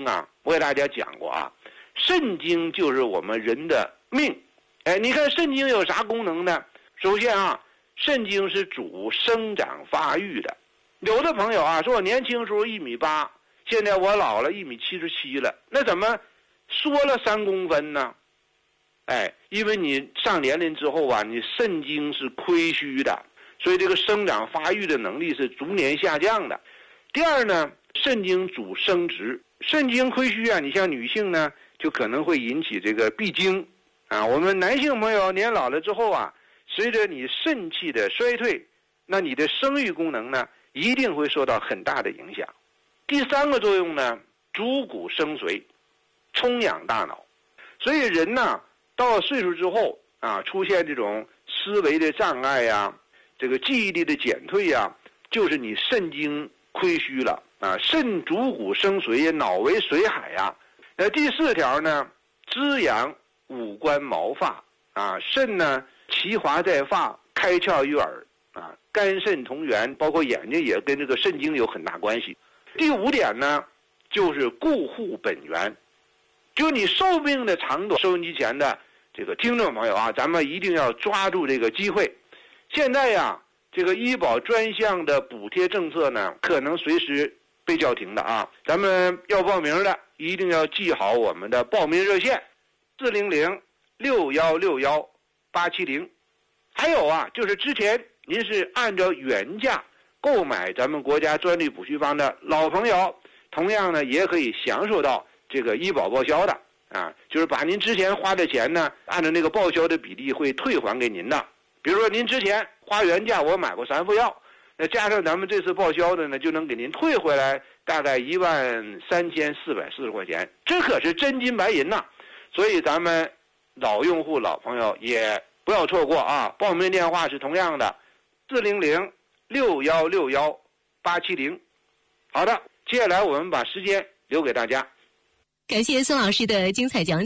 啊，我给大家讲过啊，肾经就是我们人的命。你看肾经有啥功能呢？首先啊，肾经是主生长发育的。有的朋友啊说，我年轻时候1.8米，现在我老了1.77米了，那怎么缩了3公分呢？因为你上年龄之后啊，你肾经是亏虚的，所以这个生长发育的能力是逐年下降的。第二呢，肾经主生殖，肾经亏虚啊，你像女性呢，就可能会引起这个闭经啊。我们男性朋友年老了之后啊，随着你肾气的衰退，那你的生育功能呢，一定会受到很大的影响。第三个作用呢，主骨生髓，充养大脑。所以人呢，到了岁数之后啊，出现这种思维的障碍呀，这个记忆力的减退呀，就是你肾经亏虚了啊。肾主骨生髓，脑为髓海呀。第4条呢，滋养五官毛发啊。肾呢，其华在发，开窍于耳啊。肝肾同源，包括眼睛也跟这个肾经有很大关系。第5点呢，就是固护本源，就你寿命的长短。收音机前的这个听众朋友啊，咱们一定要抓住这个机会。现在呀，这个医保专项的补贴政策呢，可能随时被叫停的啊。咱们要报名的，一定要记好我们的报名热线：400-6161-870。还有啊，就是之前您是按照原价购买咱们国家专利补虚方的老朋友，同样呢也可以享受到这个医保报销的啊，就是把您之前花的钱呢，按照那个报销的比例会退还给您的。比如说您之前花原价我买过3副药，那加上咱们这次报销的呢，就能给您退回来大概13440块钱，这可是真金白银呐。所以咱们老用户老朋友也不要错过啊！报名电话是同样的，400-6161-870。好的，接下来我们把时间留给大家。 感谢孙老师的精彩讲解。